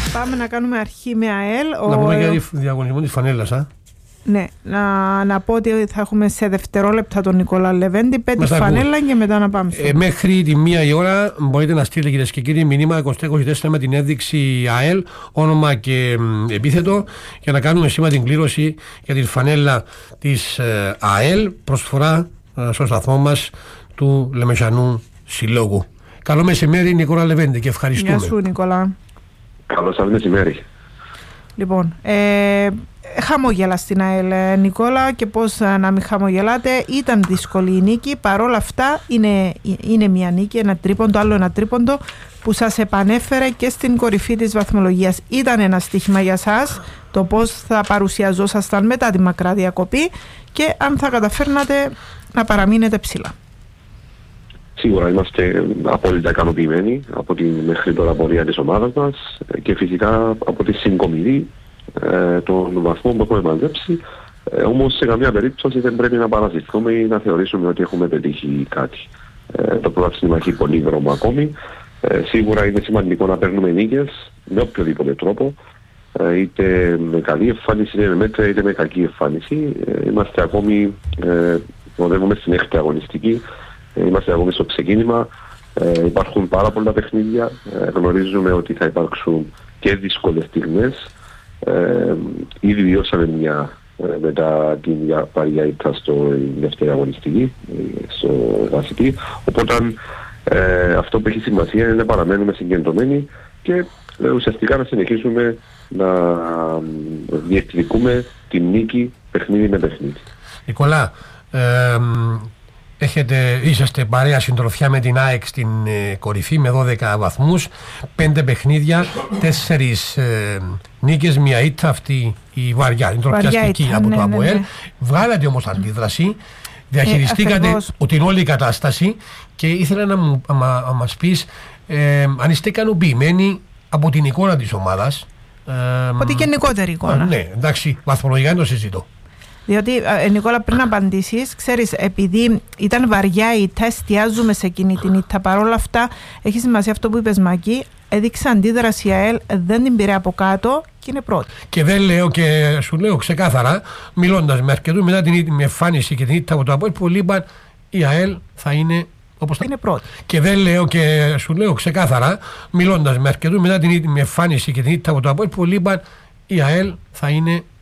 Πάμε να κάνουμε αρχή με ΑΕΛ. Να πούμε για διαγωνισμό της φανέλας. Ναι, να πω ότι θα έχουμε σε δευτερόλεπτα τον Νικόλα Λεβέντη, 5 φανέλα και μετά να πάμε. Μέχρι τη 1 η ώρα μπορείτε να στείλετε, κυρίες και κύριοι, μηνύμα 24 με την ένδειξη ΑΕΛ, όνομα και επίθετο, για να κάνουμε σήμερα την κλήρωση για την φανέλα της ΑΕΛ, προσφορά στο σταθμό μας του Λεμεσανού Συλλόγου. Καλό μεσημέρι, Νικόλα Λεβέντη, και ευχαριστούμε. Γεια σου, Νικόλα. Καλό σας μεσημέρι. Λοιπόν, χαμόγελα στην ΑΕΛ, Νικόλα, και πώς να μην χαμογελάτε. Ήταν δύσκολη η νίκη, παρόλα αυτά είναι μια νίκη, ένα τρίποντο, άλλο ένα τρίποντο που σας επανέφερε και στην κορυφή της βαθμολογίας. Ήταν ένα στοίχημα για σας το πώς θα παρουσιαζόσασταν μετά τη μακρά διακοπή και αν θα καταφέρνατε να παραμείνετε ψηλά. Σίγουρα είμαστε απόλυτα ικανοποιημένοι από την μέχρι τώρα πορεία της ομάδας μας και φυσικά από τη συγκομιδή των βαθμών που έχουμε μαζέψει. Όμως σε καμία περίπτωση δεν πρέπει να παρασυρθούμε ή να θεωρήσουμε ότι έχουμε πετύχει κάτι. Το πρωτάθλημα έχει πολύ δρόμο ακόμη. Σίγουρα είναι σημαντικό να παίρνουμε νίκες με οποιοδήποτε τρόπο, είτε με καλή εμφάνιση, είτε με μέτρα, είτε με κακή εμφάνιση. Είμαστε ακόμη, οδεύουμε στην 6η αγωνιστική. Είμαστε ακόμη στο ξεκίνημα, υπάρχουν πάρα πολλά παιχνίδια, γνωρίζουμε ότι θα υπάρξουν και δύσκολες στιγμές. Ήδη βιώσαμε μια μετά την παριά ήττα στο δεύτερη αγωνιστική, στο βασική, οπότε αυτό που έχει σημασία είναι να παραμένουμε συγκεντρωμένοι και ουσιαστικά να συνεχίσουμε να διεκδικούμε την νίκη παιχνίδι με παιχνίδι. Νικόλα, είσαστε παρέα συντροφιά με την ΑΕΚ στην κορυφή με 12 βαθμούς, 5 παιχνίδια, 4 νίκες, μια ήττα, αυτή η βαριά, την τροπιαστική από το ΑΠΟΕΛ. Ναι. Βγάλατε όμως αντίδραση, διαχειριστήκατε την όλη κατάσταση και ήθελα να μας πεις αν είστε ικανοποιημένοι από την εικόνα της ομάδας. Από την γενικότερη εικόνα. Ναι, εντάξει, βαθμολογικά δεν το συζητώ. Διότι, Νικόλα, πριν απαντήσεις, ξέρεις, επειδή ήταν βαριά η ήττα, εστιάζουμε σε εκείνη την ήττα. Παρόλα αυτά, έχει σημασία αυτό που είπες, Μάκη. Έδειξε αντίδραση η ΑΕΛ, δεν την πήρε από κάτω και είναι πρώτη. Και δεν λέω, και σου λέω ξεκάθαρα, μιλώντας με αρκετούς μετά την εμφάνιση και την ήττα από το ΑΠΟΕΛ, που είπαν η ΑΕΛ θα είναι όπως είναι πρώτη. Και δεν λέω, και σου λέω ξεκάθαρα, μιλώντας με αρκετούς μετά την εμφάνιση και την ήττα από το ΑΠΟΕΛ, που είπαν η ΑΕΛ θα είναι